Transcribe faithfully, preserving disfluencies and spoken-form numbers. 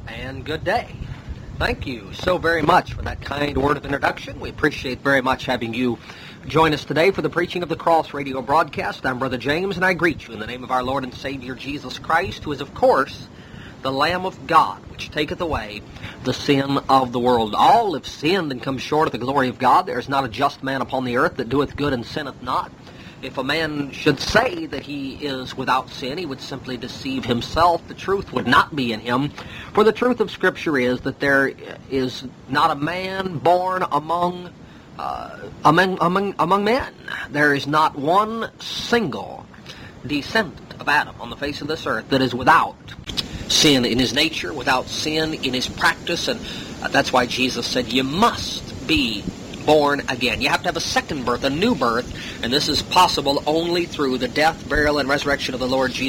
and good day. Thank you so very much for that kind word of introduction. We appreciate very much having you join us today for the Preaching of the Cross radio broadcast. I'm Brother James, and I greet you in the name of our Lord and Savior Jesus Christ, who is, of course, the Lamb of God, which taketh away the sin of the world. All have sinned and come short of the glory of God. There is not a just man upon the earth that doeth good and sinneth not. If a man should say that he is without sin, he would simply deceive himself. The truth would not be in him. For the truth of Scripture is that there is not a man born among uh, among, among, among men. There is not one single descendant of Adam on the face of this earth that is without sin in his nature, without sin in his practice. And uh, that's why Jesus said, you must be born again. You have to have a second birth, a new birth, and this is possible only through the death, burial, and resurrection of the Lord Jesus